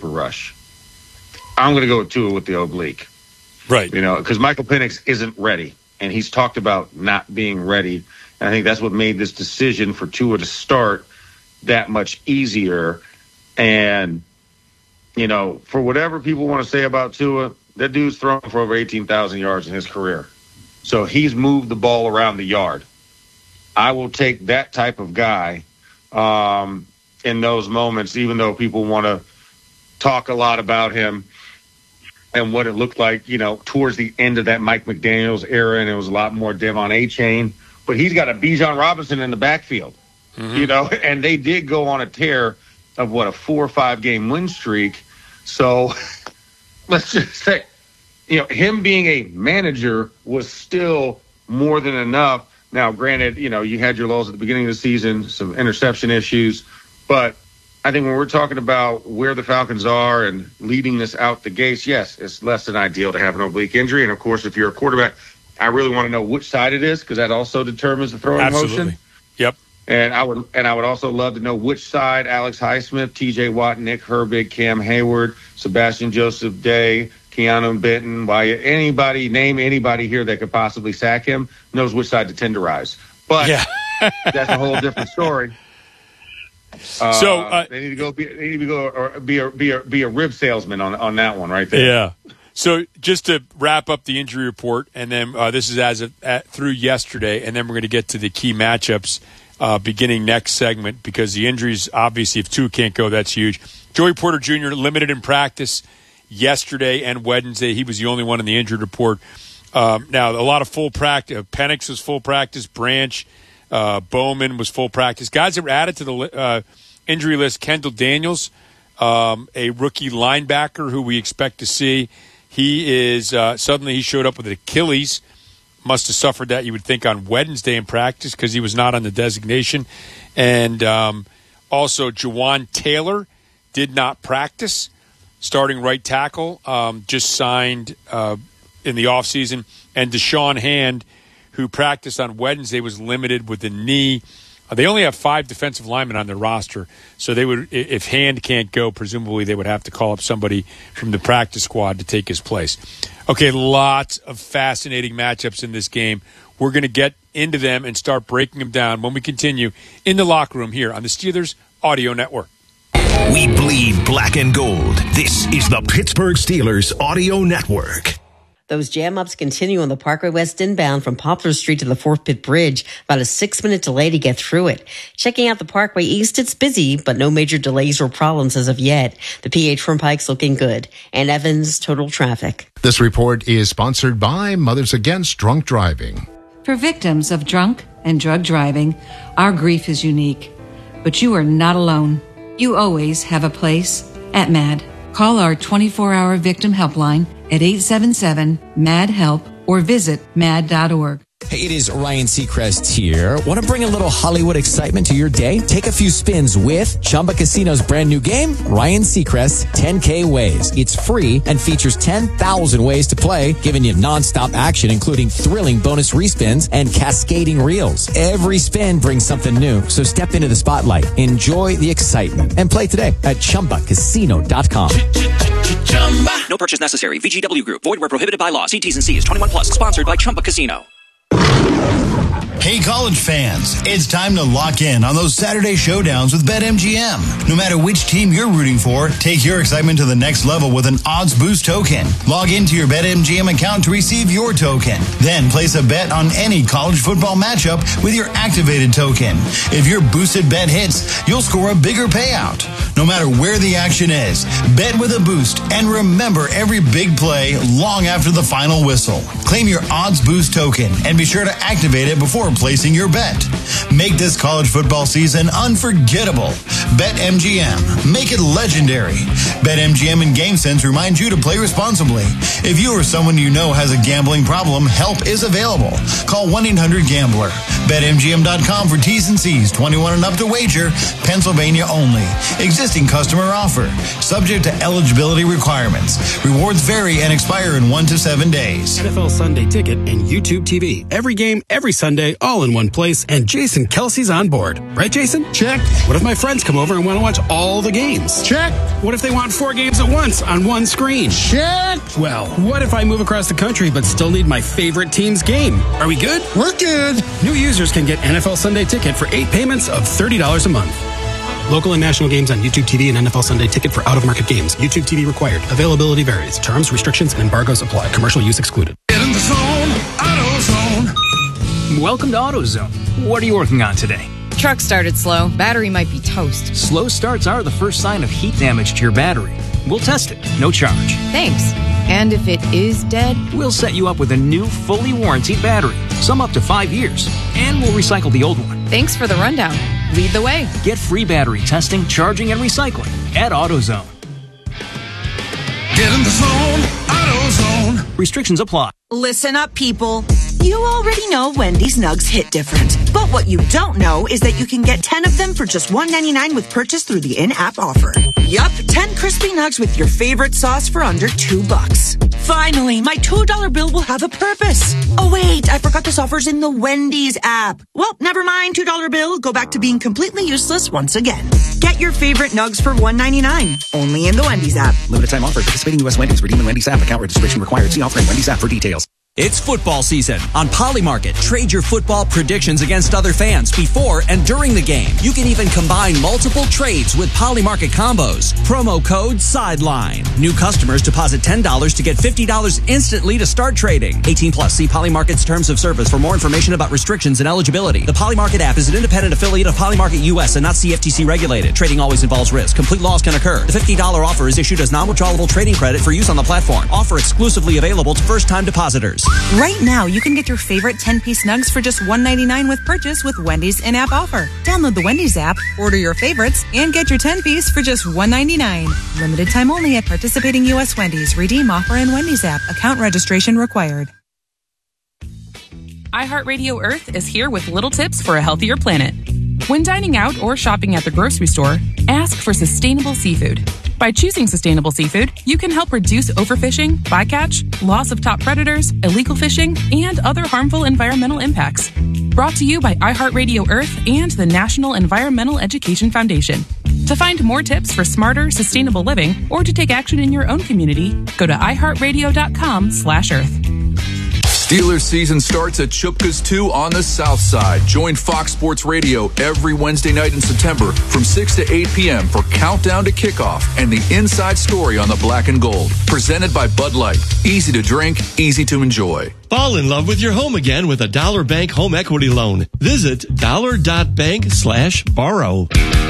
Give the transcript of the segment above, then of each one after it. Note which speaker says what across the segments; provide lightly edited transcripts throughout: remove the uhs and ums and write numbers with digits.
Speaker 1: Cooper Rush. I'm going to go with Tua with the oblique.
Speaker 2: Right.
Speaker 1: Because Michael Penix isn't ready, and he's talked about not being ready. And I think that's what made this decision for Tua to start that much easier. And, for whatever people want to say about Tua, that dude's thrown for over 18,000 yards in his career. So he's moved the ball around the yard. I will take that type of guy in those moments, even though people want to talk a lot about him and what it looked like, towards the end of that Mike McDaniels era, and it was a lot more Devon Achane. But he's got a Bijan Robinson in the backfield, and they did go on a tear of, a 4 or 5 game win streak. So let's just say, him being a manager was still more than enough. Now, granted, you had your lulls at the beginning of the season, some interception issues, but I think when we're talking about where the Falcons are and leading this out the gates, yes, it's less than ideal to have an oblique injury. And, of course, if you're a quarterback, I really want to know which side it is, because that also determines the throwing motion.
Speaker 2: Yep.
Speaker 1: And I would also love to know which side Alex Highsmith, T.J. Watt, Nick Herbig, Cam Hayward, Sebastian Joseph Day, Keanu Benton, name anybody here that could possibly sack him, knows which side to tenderize. But that's a whole different story. They need to go or be a rib salesman on that one right there.
Speaker 2: Yeah. So just to wrap up the injury report, and then this is through yesterday, and then we're going to get to the key matchups beginning next segment, because the injuries, obviously, if Tua can't go, that's huge. Joey Porter Jr. limited in practice yesterday and Wednesday. He was the only one in the injured report. Now, a lot of full practice. Penix was full practice. Branch, Bowman was full practice. Guys that were added to the injury list, Kendall Daniels, a rookie linebacker who we expect to see. He is suddenly he showed up with an Achilles. Must have suffered that, you would think, on Wednesday in practice, because he was not on the designation. And also Jawan Taylor did not practice, starting right tackle, just signed in the offseason. And Deshaun Hand, who practiced on Wednesday, was limited with the knee. They only have 5 defensive linemen on their roster, so they would, if Hand can't go, presumably they would have to call up somebody from the practice squad to take his place. Okay, lots of fascinating matchups in this game. We're going to get into them and start breaking them down when we continue in the locker room here on the Steelers Audio Network.
Speaker 3: We bleed black and gold. This is the Pittsburgh Steelers Audio Network.
Speaker 4: Those jam-ups continue on the Parkway West inbound from Poplar Street to the Fort Pitt Bridge. About a 6-minute delay to get through it. Checking out the Parkway East, it's busy, but no major delays or problems as of yet. The PA Turnpike's looking good. And Evans, total traffic.
Speaker 5: This report is sponsored by Mothers Against Drunk Driving.
Speaker 6: For victims of drunk and drug driving, our grief is unique. But you are not alone. You always have a place at MAD. Call our 24-hour victim helpline at 877-MAD-HELP or visit mad.org.
Speaker 7: Hey, it is Ryan Seacrest here. Want to bring a little Hollywood excitement to your day? Take a few spins with Chumba Casino's brand new game, Ryan Seacrest's 10K Ways. It's free and features 10,000 ways to play, giving you nonstop action, including thrilling bonus respins and cascading reels. Every spin brings something new, so step into the spotlight, enjoy the excitement, and play today at ChumbaCasino.com.
Speaker 8: No purchase necessary. VGW Group. Void where prohibited by law. See T's and C's. 21 plus. Sponsored by Chumba Casino.
Speaker 9: Hey, college fans, it's time to lock in on those Saturday showdowns with BetMGM. No matter which team you're rooting for, take your excitement to the next level with an Odds Boost token. Log into your BetMGM account to receive your token. Then place a bet on any college football matchup with your activated token. If your boosted bet hits, you'll score a bigger payout. No matter where the action is, bet with a boost and remember every big play long after the final whistle. Claim your Odds Boost token and be sure to activate it before placing your bet. Make this college football season unforgettable. BetMGM. Make it legendary. BetMGM and GameSense remind you to play responsibly. If you or someone you know has a gambling problem, help is available. Call 1-800-GAMBLER. BetMGM.com for T's and C's. 21 and up to wager. Pennsylvania only. Existing customer offer. Subject to eligibility requirements. Rewards vary and expire in 1 to 7 days.
Speaker 10: NFL Sunday Ticket and YouTube TV. Every game, every Sunday family all in one place, and Jason Kelsey's on board. Right, Jason?
Speaker 5: Check.
Speaker 10: What if my friends come over and want to watch all the games?
Speaker 5: Check.
Speaker 10: What if they want 4 games at once on one screen?
Speaker 5: Check.
Speaker 10: Well, what if I move across the country but still need my favorite team's game? Are we good?
Speaker 5: We're good.
Speaker 10: New users can get NFL Sunday Ticket for 8 payments of $30 a month. Local and national games on YouTube TV and NFL Sunday Ticket for out-of-market games. YouTube TV required. Availability varies. Terms, restrictions, and embargoes apply. Commercial use excluded.
Speaker 3: Get in the zone, AutoZone.
Speaker 11: Welcome to AutoZone. What are you working on today?
Speaker 12: Truck started slow. Battery might be toast.
Speaker 11: Slow starts are the first sign of heat damage to your battery. We'll test it. No charge.
Speaker 12: Thanks. And if it is dead?
Speaker 11: We'll set you up with a new, fully warranted battery. Some up to 5 years. And we'll recycle the old one.
Speaker 12: Thanks for the rundown. Lead the way.
Speaker 11: Get free battery testing, charging, and recycling at AutoZone.
Speaker 3: Get in the zone, AutoZone.
Speaker 11: Restrictions apply.
Speaker 13: Listen up, people. You already know Wendy's Nugs hit different. But what you don't know is that you can get 10 of them for just $1.99 with purchase through the in-app offer. Yup, 10 crispy nugs with your favorite sauce for under $2. Finally, my $2 bill will have a purpose. Oh wait, I forgot this offer's in the Wendy's app. Well, never mind, $2 bill. Go back to being completely useless once again. Get your favorite nugs for $1.99. Only in the Wendy's app.
Speaker 8: Limited time offer. Participating U.S. Wendy's. Redeem in Wendy's app. Account registration required. See offer in Wendy's app for details.
Speaker 14: It's football season. On Polymarket, trade your football predictions against other fans before and during the game. You can even combine multiple trades with Polymarket combos. Promo code SIDELINE. New customers deposit $10 to get $50 instantly to start trading. 18 plus. See Polymarket's terms of service for more information about restrictions and eligibility. The Polymarket app is an independent affiliate of Polymarket US and not CFTC regulated. Trading always involves risk. Complete loss can occur. The $50 offer is issued as non-withdrawable trading credit for use on the platform. Offer exclusively available to first-time depositors.
Speaker 15: Right now, you can get your favorite 10-piece nugs for just $1.99 with purchase with Wendy's in-app offer. Download the Wendy's app, order your favorites, and get your 10-piece for just $1.99. Limited time only at participating U.S. Wendy's. Redeem offer in Wendy's app. Account registration required.
Speaker 16: iHeartRadio Earth is here with little tips for a healthier planet. When dining out or shopping at the grocery store, ask for sustainable seafood. By choosing sustainable seafood, you can help reduce overfishing, bycatch, loss of top predators, illegal fishing, and other harmful environmental impacts. Brought to you by iHeartRadio Earth and the National Environmental Education Foundation. To find more tips for smarter, sustainable living, or to take action in your own community, go to iHeartRadio.com/Earth.
Speaker 17: Steelers season starts at Chupka's 2 on the South Side. Join Fox Sports Radio every Wednesday night in September from 6 to 8 p.m. for Countdown to Kickoff and the inside story on the Black and Gold. Presented by Bud Light. Easy to drink, easy to enjoy.
Speaker 18: Fall in love with your home again with a Dollar Bank home equity loan. Visit dollar.bank/borrow.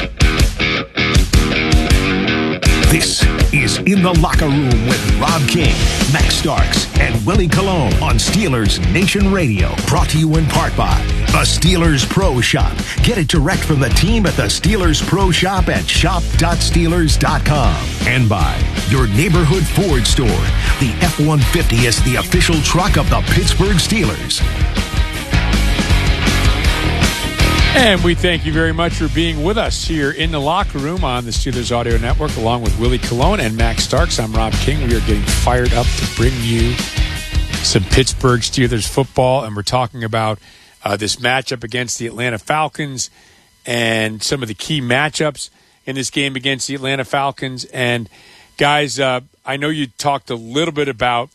Speaker 3: This is In the Locker Room with Rob King, Max Starks, and Willie Colon on Steelers Nation Radio. Brought to you in part by the Steelers Pro Shop. Get it direct from the team at the Steelers Pro Shop at shop.steelers.com. And by your neighborhood Ford store. The F-150 is the official truck of the Pittsburgh Steelers.
Speaker 2: And we thank you very much for being with us here in the locker room on the Steelers Audio Network, along with Willie Colon and Max Starks. I'm Rob King. We are getting fired up to bring you some Pittsburgh Steelers football, and we're talking about this matchup against the Atlanta Falcons and some of the key matchups in this game against the Atlanta Falcons. And guys, I know you talked a little bit about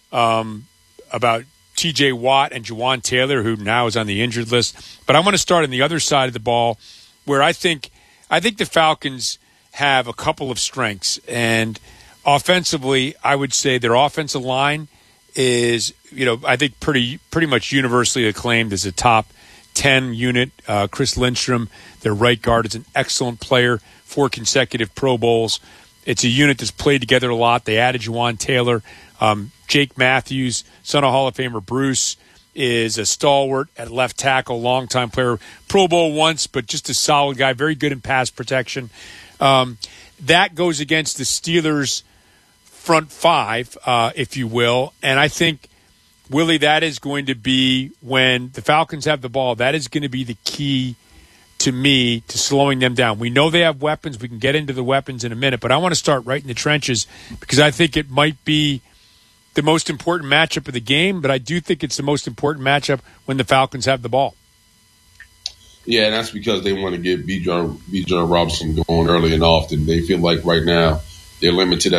Speaker 2: T.J. Watt and Jawaan Taylor, who now is on the injured list. But I want to start on the other side of the ball, where I think the Falcons have a couple of strengths. And offensively, I would say their offensive line is, I think pretty much universally acclaimed as a top 10 unit. Chris Lindstrom, their right guard, is an excellent player, 4 consecutive Pro Bowls. It's a unit that's played together a lot. They added Jawaan Taylor. Jake Matthews, son of Hall of Famer Bruce, is a stalwart at left tackle, longtime player, Pro Bowl once, but just a solid guy, very good in pass protection. That goes against the Steelers' front five, if you will, and I think, Willie, that is going to be, when the Falcons have the ball, that is going to be the key to me to slowing them down. We know they have weapons. We can get into the weapons in a minute, but I want to start right in the trenches because I think it might be the most important matchup of the game, but I do think it's the most important matchup when the Falcons have the ball.
Speaker 19: Yeah, and that's because they want to get Bijan Robinson going early and often. They feel like right now they're limited at